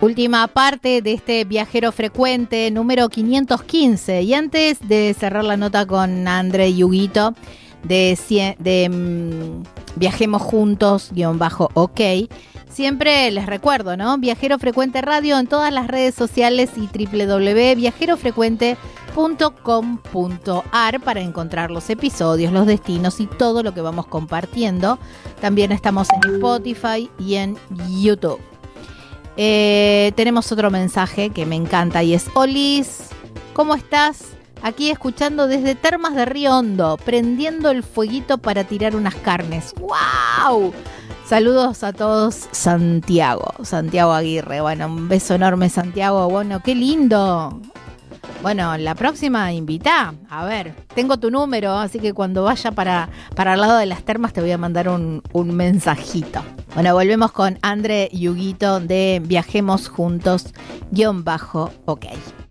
Última parte de este viajero frecuente número 515. Y antes de cerrar la nota con André y Huguito de Viajemos Juntos _ok, siempre les recuerdo, ¿no? Viajero Frecuente Radio en todas las redes sociales y www.viajerofrecuente.com.ar para encontrar los episodios, los destinos y todo lo que vamos compartiendo. También estamos en Spotify y en YouTube. Tenemos otro mensaje que me encanta y es: Olis, ¿cómo estás? Aquí escuchando desde Termas de Río Hondo, prendiendo el fueguito para tirar unas carnes. ¡Wow! Saludos a todos, Santiago Aguirre. Bueno, un beso enorme, Santiago. Bueno, qué lindo. Bueno, la próxima invita. A ver, tengo tu número, así que cuando vaya para el lado de las termas te voy a mandar un mensajito. Bueno, volvemos con André y Huguito de Viajemos Juntos _ok.